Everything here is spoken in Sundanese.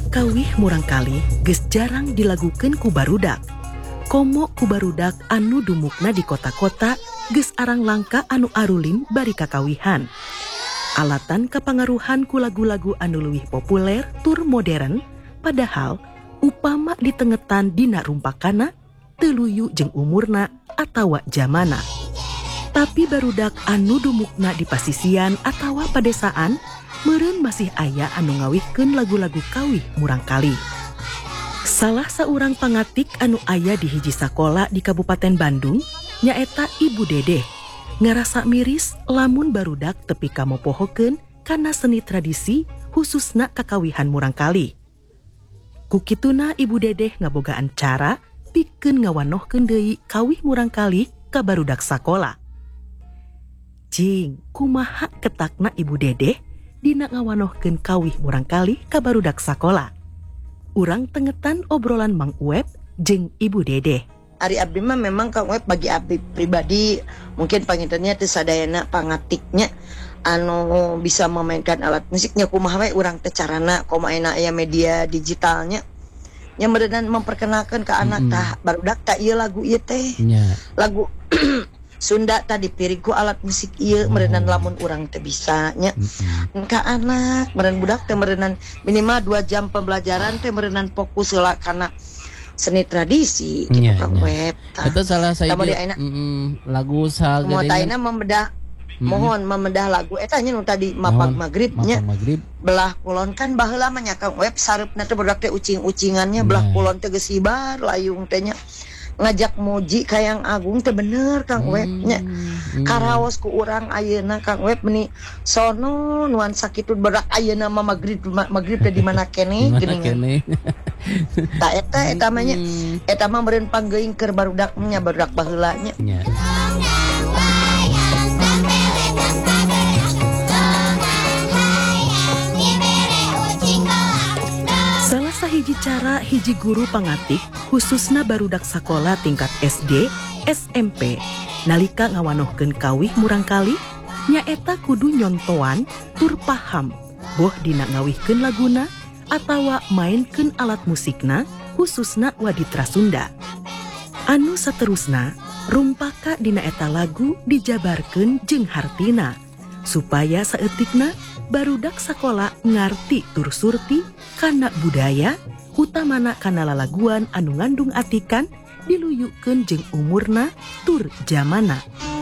Kawih murangkalih geus jarang dilagukeun ku barudak. Komo ku barudak anu dumukna di kota-kota geus arang langka anu arulin bari kakawihan. Alatan kapangaruhan ku lagu-lagu anu leuwih populer tur modern, padahal upama ditengetan dina rumpakana, teluyu jeung umurna atawa zamana. Tapi barudak anu dumukna di pasisian atawa padesaan, meureun masih aya anu ngawihkeun lagu-lagu kawih murangkalih. Salah saurang pangatik anu aya di hiji sakola di Kabupaten Bandung nyaeta Ibu Dedeh. Ngarasa miris lamun barudak tepi kamopohokeun kana seni tradisi khususna kakawihan murangkalih. Kukituna Ibu Dedeh ngabogaan cara pikeun ngawanohkeun deui kawih murangkalih ka barudak sakola. Jing, kumaha ketakna Ibu Dedeh dina ngawanohkeun kawih murangkalih ka barudak sakola. Urang tengetan obrolan Mang Uep jeung Ibu Dedeh. Ari abdi mah memang Kang Uep bagi abdi pribadi mungkin pangintennya teu sadayana pangatiknya anu bisa memainkan alat musiknya kumaha we urang teh carana komaena aya media digitalnya nya meureun memperkenalkan ke anak tah barudak tah ieu lagu ieu teh lagu Sunda tadi piringku alat musik ieu meureun lamun urang teh bisa nya ka anak meureun budak teh meureun minimal 2 jam pembelajaran teh meureun fokus heula kana seni tradisi gitu Kang Uep. Itu salah satu lagu sagede. Motaina membedah mohon membedah lagu eta nya nu tadi mapag magrib nya. Belah kulon kan baheula mah nya Kang Uep sareupna teh budak teh ucing-ucingannya belah kulon teh geus sibar layung teh nya. Ngajak muji Kayang Agung teh bener Kang Uep nya. Karaos ku urang ayeuna Kang Uep meni sono nuansa kitu berak ayeuna mah magrib teh di mana keneh geuningan. Tah eta mah nya eta mah meureun panggeuing keur barudak nya barudak baheula nya. Salah sahiji cara hiji guru pangatik khususna barudak sakola tingkat SD, SMP nalika ngawanohkeun kawih murangkalih nyaeta kudu nyontoan tur paham boh dina ngawihkeun laguna atawa mainkeun alat musikna khususna waditra Sunda. Anu saterusna rumpaka dina eta lagu dijabarkeun jeung hartina supaya saeutikna barudak sakola ngarti tur surti kana budaya utamana kana lalaguan anu ngandung atikan diluyukeun jeung umurna tur zamana.